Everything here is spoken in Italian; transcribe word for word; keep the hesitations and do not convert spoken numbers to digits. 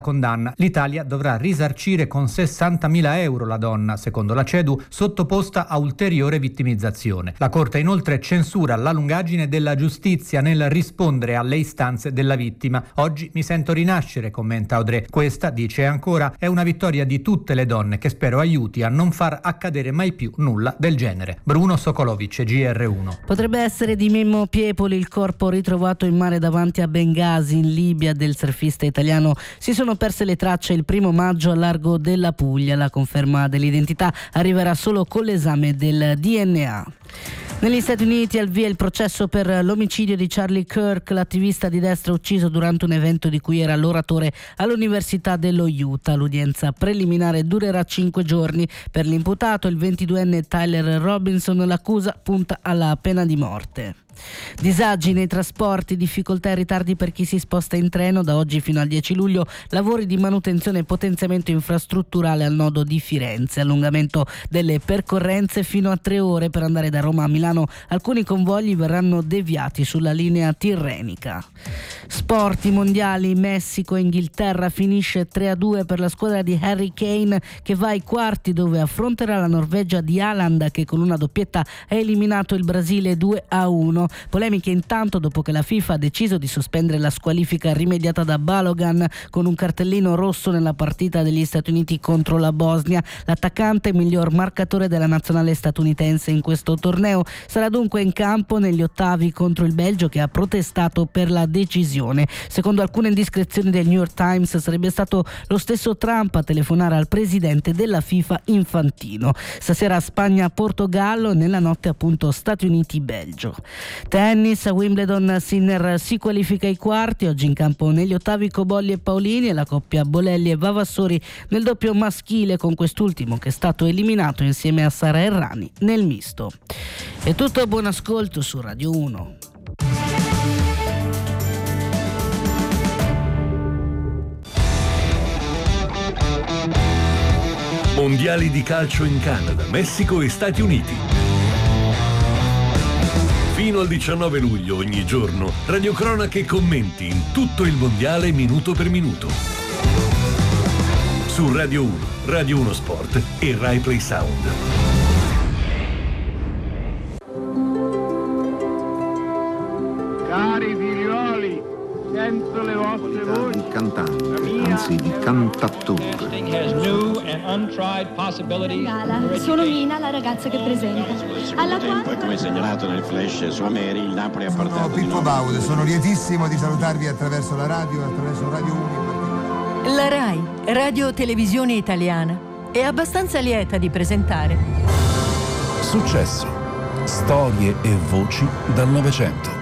condanna. L'Italia dovrà risarcire con sessantamila euro la donna, secondo la CEDU, sottoposta a ulteriore vittimizzazione. La Corte inoltre censura la lungaggine della giustizia nel rispondere alle istanze della vittima. Oggi mi sento rinascere, commenta Audrey. Questa, dice ancora, è una vittoria di tutte le donne che spero aiuti a non far accadere mai più nulla del genere. Bruno Sokolovic, G R uno. Potrebbe essere di Mimmo Piepoli il corpo ritrovato in mare davanti a Bengasi, in Libia, del surfista italiano. Si sono perse le tracce il primo maggio a largo della Puglia. La conferma dell'identità arriverà solo con l'esame del D N A. Negli Stati Uniti al via il processo per l'omicidio di Charlie Kirk, l'attivista di destra ucciso durante un evento di cui era l'oratore all'Università dello Utah. L'udienza preliminare durerà cinque giorni. Per l'imputato, il ventiduenne Tyler Robinson, l'accusa punta alla pena di morte. Disagi nei trasporti, difficoltà e ritardi per chi si sposta in treno. Da oggi fino al dieci luglio lavori di manutenzione e potenziamento infrastrutturale al nodo di Firenze, allungamento delle percorrenze fino a tre ore per andare da Roma a Milano. Alcuni convogli verranno deviati sulla linea tirrenica. Sport, i mondiali, Messico e Inghilterra. Finisce tre a due per la squadra di Harry Kane, che va ai quarti, dove affronterà la Norvegia di Haaland, che con una doppietta ha eliminato il Brasile due a uno. Polemiche intanto dopo che la FIFA ha deciso di sospendere la squalifica rimediata da Balogan con un cartellino rosso nella partita degli Stati Uniti contro la Bosnia. L'attaccante, miglior marcatore della nazionale statunitense in questo torneo, sarà dunque in campo negli ottavi contro il Belgio, che ha protestato per la decisione. Secondo alcune indiscrezioni del New York Times, sarebbe stato lo stesso Trump a telefonare al presidente della FIFA Infantino. Stasera Spagna-Portogallo, nella notte appunto Stati Uniti-Belgio. Tennis, a Wimbledon Sinner si qualifica ai quarti. Oggi in campo negli ottavi Cobolli e Paolini e la coppia Bolelli e Vavassori nel doppio maschile, con quest'ultimo che è stato eliminato insieme a Sara Errani nel misto. È tutto, buon ascolto su Radio uno. Mondiali di calcio in Canada, Messico e Stati Uniti. Fino al diciannove luglio ogni giorno, radiocronache e commenti in tutto il mondiale minuto per minuto. Su Radio uno, Radio uno Sport e Rai Play Sound. Cari figlioli, sento le vostre voci. Di cantante, anzi di cantattore. Sono Mina, la ragazza che presenta. Alla Poi, come segnalato nel flash su Ameri, il Napoli ha portato. Sono Pippo Baudo, sono lietissimo di salutarvi attraverso la radio, attraverso Radio uno. La Rai, Radio Televisione Italiana, è abbastanza lieta di presentare Successo, storie e voci dal Novecento.